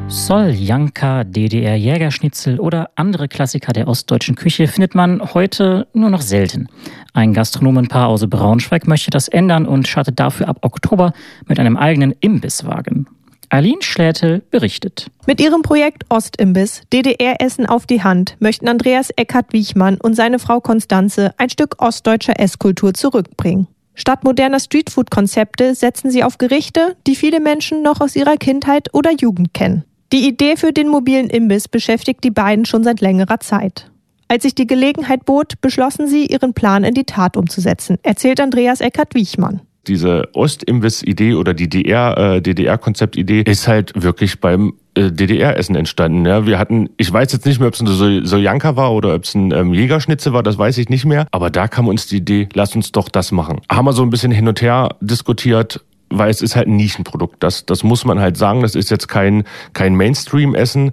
Soljanka, DDR-Jägerschnitzel oder andere Klassiker der ostdeutschen Küche findet man heute nur noch selten. Ein Gastronomenpaar aus Braunschweig möchte das ändern und startet dafür ab Oktober mit einem eigenen Imbisswagen. Eileen Schlätel berichtet. Mit ihrem Projekt Ostimbiss, DDR-Essen auf die Hand, möchten Andreas Eckert-Wiechmann und seine Frau Konstanze ein Stück ostdeutscher Esskultur zurückbringen. Statt moderner Streetfood-Konzepte setzen sie auf Gerichte, die viele Menschen noch aus ihrer Kindheit oder Jugend kennen. Die Idee für den mobilen Imbiss beschäftigt die beiden schon seit längerer Zeit. Als sich die Gelegenheit bot, beschlossen sie, ihren Plan in die Tat umzusetzen, erzählt Andreas Eckert-Wiechmann. Diese Ostimbiss-Idee oder die DDR-Konzept-Idee ist halt wirklich beim DDR-Essen entstanden. Ja, wir hatten, ich weiß jetzt nicht mehr, ob es eine Soljanka war oder ob es ein Jägerschnitzel war, das weiß ich nicht mehr. Aber da kam uns die Idee, lass uns doch das machen. Haben wir so ein bisschen hin und her diskutiert, weil es ist halt ein Nischenprodukt. Das muss man halt sagen. Das ist jetzt kein Mainstream-Essen.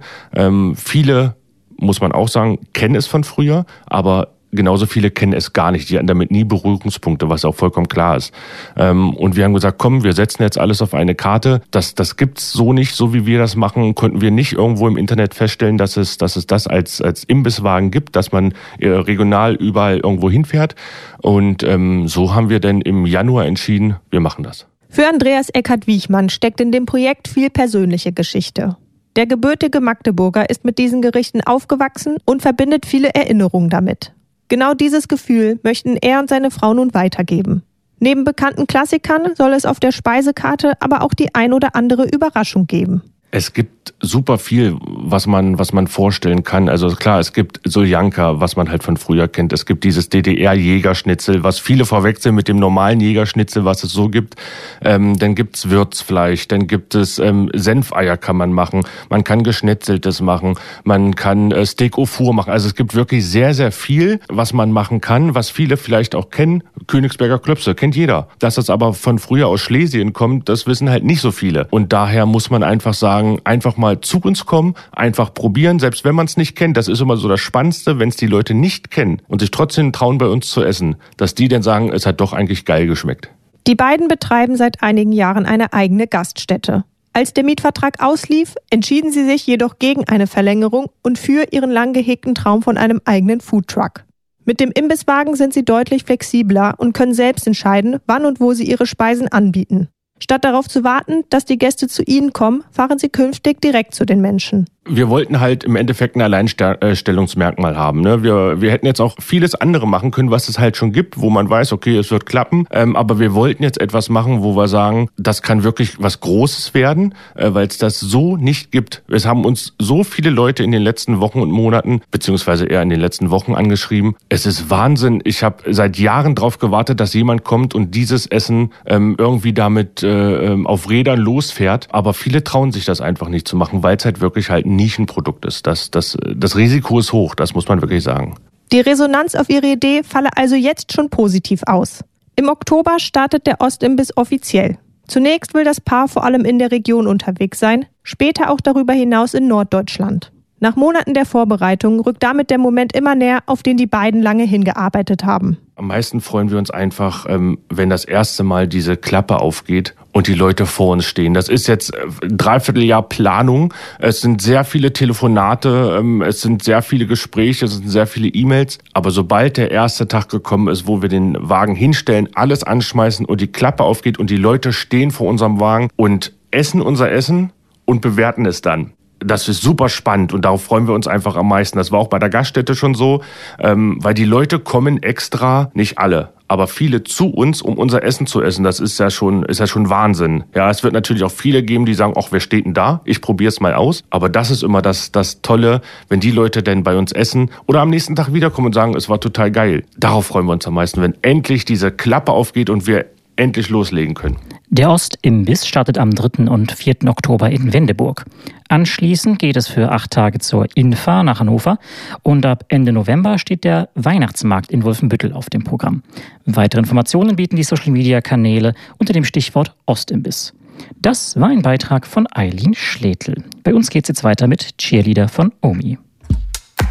Viele, muss man auch sagen, kennen es von früher, aber genauso viele kennen es gar nicht. Die hatten damit nie Berührungspunkte, was auch vollkommen klar ist. Und wir haben gesagt, komm, wir setzen jetzt alles auf eine Karte. Das gibt's so nicht, so wie wir das machen. Konnten wir nicht irgendwo im Internet feststellen, dass es das als Imbisswagen gibt, dass man regional überall irgendwo hinfährt. Und so haben wir dann im Januar entschieden, wir machen das. Für Andreas Eckert-Wiechmann steckt in dem Projekt viel persönliche Geschichte. Der gebürtige Magdeburger ist mit diesen Gerichten aufgewachsen und verbindet viele Erinnerungen damit. Genau dieses Gefühl möchten er und seine Frau nun weitergeben. Neben bekannten Klassikern soll es auf der Speisekarte aber auch die ein oder andere Überraschung geben. Es gibt super viel, was man vorstellen kann. Also klar, es gibt Soljanka, was man halt von früher kennt. Es gibt dieses DDR-Jägerschnitzel, was viele verwechseln mit dem normalen Jägerschnitzel, was es so gibt. Dann gibt's Würzfleisch, dann gibt es Senfeier kann man machen. Man kann Geschnetzeltes machen. Man kann Steak au four machen. Also es gibt wirklich sehr, sehr viel, was man machen kann, was viele vielleicht auch kennen. Königsberger Klöpse kennt jeder. Dass das aber von früher aus Schlesien kommt, das wissen halt nicht so viele. Und daher muss man einfach sagen, einfach mal zu uns kommen, einfach probieren, selbst wenn man es nicht kennt. Das ist immer so das Spannendste, wenn es die Leute nicht kennen und sich trotzdem trauen, bei uns zu essen, dass die dann sagen, es hat doch eigentlich geil geschmeckt. Die beiden betreiben seit einigen Jahren eine eigene Gaststätte. Als der Mietvertrag auslief, entschieden sie sich jedoch gegen eine Verlängerung und für ihren lang gehegten Traum von einem eigenen Foodtruck. Mit dem Imbisswagen sind sie deutlich flexibler und können selbst entscheiden, wann und wo sie ihre Speisen anbieten. Statt darauf zu warten, dass die Gäste zu ihnen kommen, fahren sie künftig direkt zu den Menschen. Wir wollten halt im Endeffekt ein Alleinstellungsmerkmal haben. Ne? Wir hätten jetzt auch vieles andere machen können, was es halt schon gibt, wo man weiß, okay, es wird klappen. Aber wir wollten jetzt etwas machen, wo wir sagen, das kann wirklich was Großes werden, weil es das so nicht gibt. Es haben uns so viele Leute in den letzten Wochen und Monaten, beziehungsweise eher in den letzten Wochen angeschrieben. Es ist Wahnsinn. Ich habe seit Jahren darauf gewartet, dass jemand kommt und dieses Essen irgendwie damit auf Rädern losfährt. Aber viele trauen sich das einfach nicht zu machen, weil es halt wirklich halt ein Nischenprodukt ist. Das Risiko ist hoch, das muss man wirklich sagen. Die Resonanz auf ihre Idee falle also jetzt schon positiv aus. Im Oktober startet der Ostimbiss offiziell. Zunächst will das Paar vor allem in der Region unterwegs sein, später auch darüber hinaus in Norddeutschland. Nach Monaten der Vorbereitung rückt damit der Moment immer näher, auf den die beiden lange hingearbeitet haben. Am meisten freuen wir uns einfach, wenn das erste Mal diese Klappe aufgeht und die Leute vor uns stehen. Das ist jetzt ein Dreivierteljahr Planung. Es sind sehr viele Telefonate, es sind sehr viele Gespräche, es sind sehr viele E-Mails. Aber sobald der erste Tag gekommen ist, wo wir den Wagen hinstellen, alles anschmeißen und die Klappe aufgeht und die Leute stehen vor unserem Wagen und essen unser Essen und bewerten es dann. Das ist super spannend und darauf freuen wir uns einfach am meisten. Das war auch bei der Gaststätte schon so, weil die Leute kommen extra, nicht alle, aber viele zu uns, um unser Essen zu essen. Das ist ja schon Wahnsinn. Ja, es wird natürlich auch viele geben, die sagen, ach, wer steht denn da? Ich probiere es mal aus. Aber das ist immer das Tolle, wenn die Leute denn bei uns essen oder am nächsten Tag wiederkommen und sagen, es war total geil. Darauf freuen wir uns am meisten, wenn endlich diese Klappe aufgeht und wir endlich loslegen können. Der Ostimbiss startet am 3. und 4. Oktober in Wendeburg. Anschließend geht es für 8 Tage zur Infa nach Hannover und ab Ende November steht der Weihnachtsmarkt in Wolfenbüttel auf dem Programm. Weitere Informationen bieten die Social-Media-Kanäle unter dem Stichwort Ostimbiss. Das war ein Beitrag von Eileen Schlätel. Bei uns geht's jetzt weiter mit Cheerleader von Omi.